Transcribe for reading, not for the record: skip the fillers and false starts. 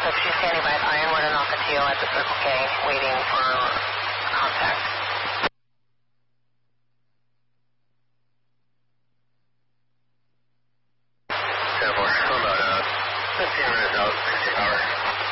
So she's standing by at Ironwood and Ocotillo at the Circle K, waiting for contact. Hold on, 15 minutes out, 60 hours.